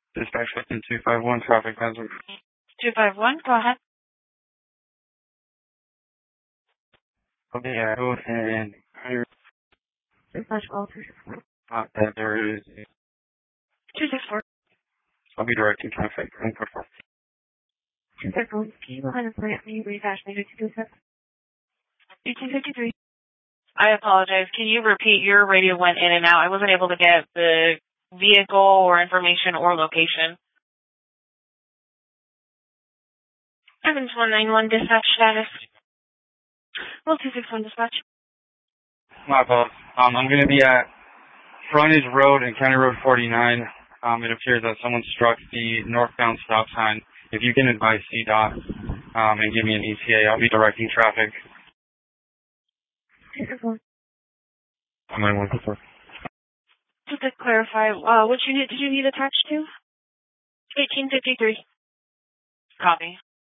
Dispatch within 251, traffic hazard. 251, go ahead. Okay, yeah, go ahead and Dispatch call 264. there is. 264. I'll be directing traffic. 264, can you go ahead and plant me redash later to 1853. I apologize. Can you repeat? Your radio went in and out. I wasn't able to get the vehicle or information or location. Evans 191 dispatch status. Well, 261 dispatch. My fault. I'm going to be at Frontage Road and County Road 49. It appears that someone struck the northbound stop sign. If you can advise CDOT and give me an ETA, I'll be directing traffic. 264. I'm on 154. Just to clarify, which unit did you need attached to? 1853. Copy.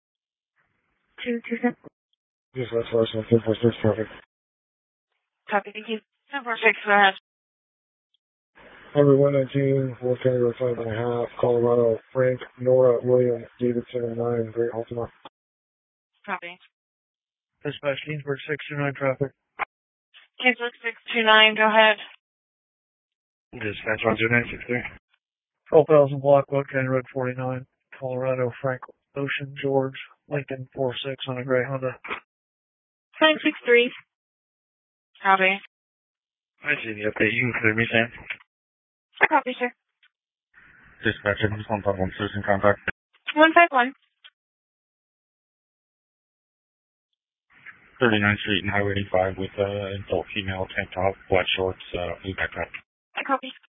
227. Just left first and 246 traffic. Copy, thank you. 1046, go ahead. Number 119, Wolf County Road 5.5, Colorado, Frank, Nora, William, Davidson, 9, Great Altima. Copy. Dispatch, Ginsburg 629 traffic. Kingsburg 629, go ahead. Dispatch 12963. 12,000 block, Wood County Road 49, Colorado, Frank, Ocean, George, Lincoln 46 on a gray Honda. 963. Copy. I see the update. You can clear me, Sam. Copy, sir. Dispatch, I just want to talk on citizen contact. 151. 39th Street and Highway 85 with adult female tank top, black shorts, blue backpack. Copy.